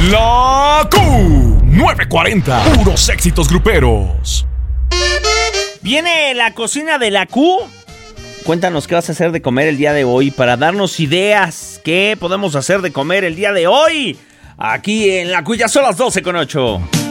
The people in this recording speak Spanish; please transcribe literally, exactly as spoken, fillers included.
La Q novecientos cuarenta, puros éxitos gruperos. Viene la cocina de la Q. Cuéntanos qué vas a hacer de comer el día de hoy para darnos ideas. ¿Qué podemos hacer de comer el día de hoy? Aquí en la Q ya son las doce con ocho.